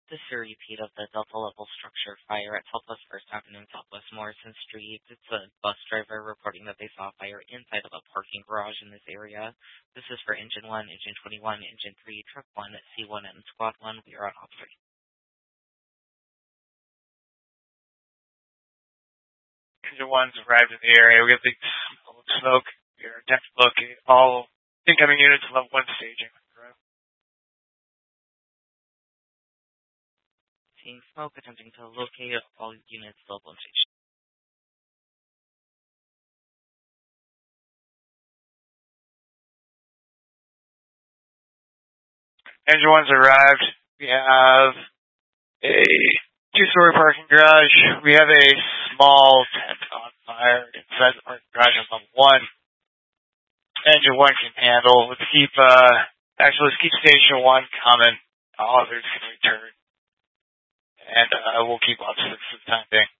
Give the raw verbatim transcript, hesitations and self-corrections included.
This is a repeat of the Delta level structure fire at Southwest First Avenue and Southwest Morrison Street. It's a bus driver reporting that they saw a fire inside of a parking garage in this area. This is for Engine one, Engine twenty-one, Engine three, Truck one, C one, and Squad one. We are on op three. Engine one's arrived in the area. We have big smoke. We are attempting to locate all incoming units of level one staging. Seeing smoke, attempting to locate all units level one station. Engine one's arrived. We have a two-story parking garage. We have a small tent on fire inside the parking garage on level one. Engine one can handle. Let's keep, uh, actually, let's keep station one coming. All others can return. And uh, we'll keep opposites for the time being.